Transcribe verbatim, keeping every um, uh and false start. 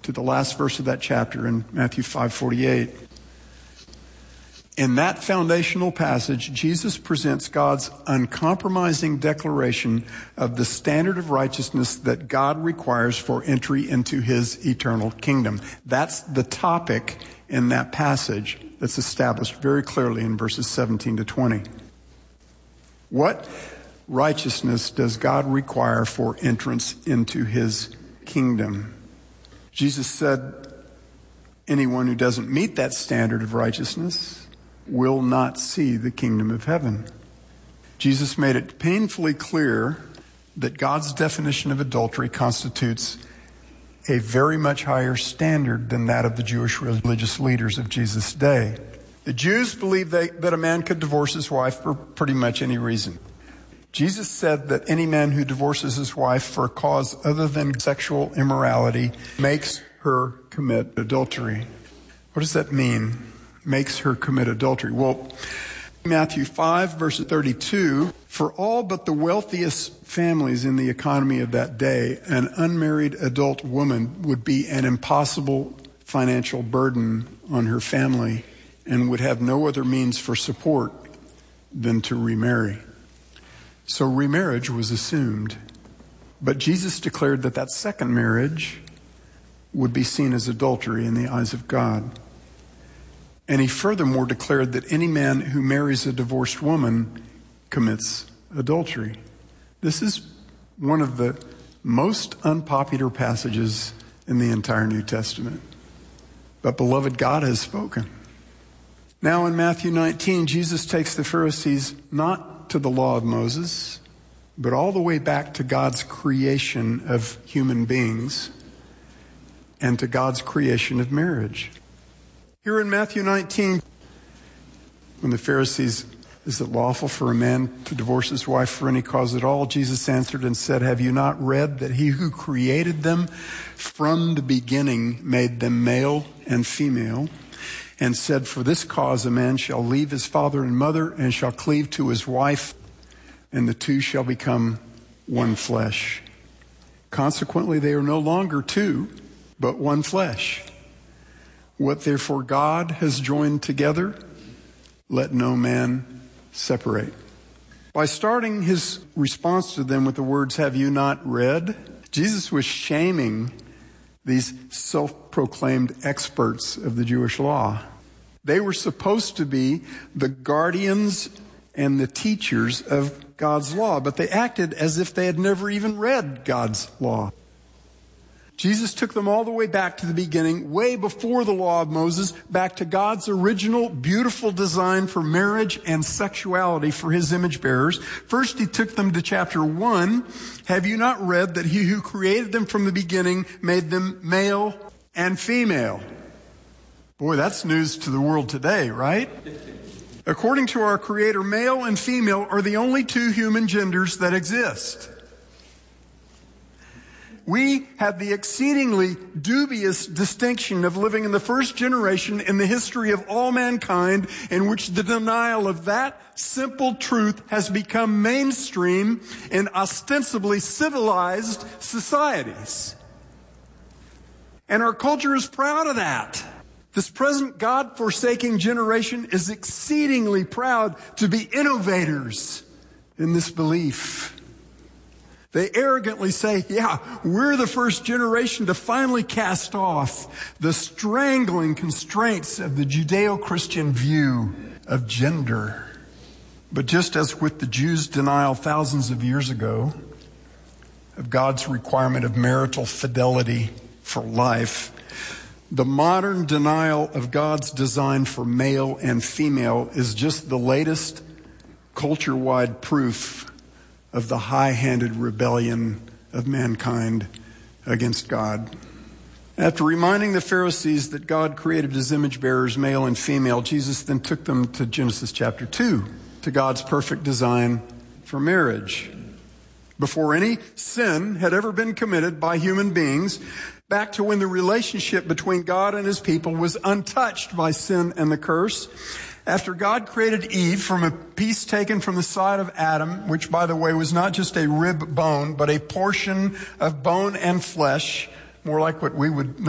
to the last verse of that chapter in Matthew five forty-eight. In that foundational passage, Jesus presents God's uncompromising declaration of the standard of righteousness that God requires for entry into his eternal kingdom. That's the topic in that passage that's established very clearly in verses seventeen to twenty. What righteousness does God require for entrance into his kingdom? Jesus said, anyone who doesn't meet that standard of righteousness will not see the kingdom of heaven. Jesus made it painfully clear that God's definition of adultery constitutes a very much higher standard than that of the Jewish religious leaders of Jesus' day. The Jews believed they, that a man could divorce his wife for pretty much any reason. Jesus said that any man who divorces his wife for a cause other than sexual immorality makes her commit adultery. What does that mean? Makes her commit adultery. Well, Matthew five, verse thirty-two, for all but the wealthiest families in the economy of that day, an unmarried adult woman would be an impossible financial burden on her family and would have no other means for support than to remarry. So remarriage was assumed. But Jesus declared that that second marriage would be seen as adultery in the eyes of God. And he furthermore declared that any man who marries a divorced woman commits adultery. This is one of the most unpopular passages in the entire New Testament. But beloved, God has spoken. Now in Matthew nineteen, Jesus takes the Pharisees not to the law of Moses, but all the way back to God's creation of human beings and to God's creation of marriage. Here in Matthew nineteen, when the Pharisees, is it lawful for a man to divorce his wife for any cause at all? Jesus answered and said, have you not read that he who created them from the beginning made them male and female, and said, for this cause a man shall leave his father and mother and shall cleave to his wife, and the two shall become one flesh. Consequently, they are no longer two, but one flesh. What therefore God has joined together, let no man separate. By starting his response to them with the words, have you not read? Jesus was shaming these self-proclaimed experts of the Jewish law. They were supposed to be the guardians and the teachers of God's law, but they acted as if they had never even read God's law. Jesus took them all the way back to the beginning, way before the law of Moses, back to God's original beautiful design for marriage and sexuality for his image bearers. First, he took them to chapter one. Have you not read that he who created them from the beginning made them male and female? Boy, that's news to the world today, right? According to our Creator, male and female are the only two human genders that exist. We have the exceedingly dubious distinction of living in the first generation in the history of all mankind in which the denial of that simple truth has become mainstream in ostensibly civilized societies. And our culture is proud of that. This present God-forsaking generation is exceedingly proud to be innovators in this belief. They arrogantly say, yeah, we're the first generation to finally cast off the strangling constraints of the Judeo-Christian view of gender. But just as with the Jews' denial thousands of years ago of God's requirement of marital fidelity for life, the modern denial of God's design for male and female is just the latest culture-wide proof of the high-handed rebellion of mankind against God. After reminding the Pharisees that God created his image bearers, male and female, Jesus then took them to Genesis chapter two, to God's perfect design for marriage. Before any sin had ever been committed by human beings, back to when the relationship between God and his people was untouched by sin and the curse, after God created Eve from a piece taken from the side of Adam, which, by the way, was not just a rib bone, but a portion of bone and flesh, more like what we would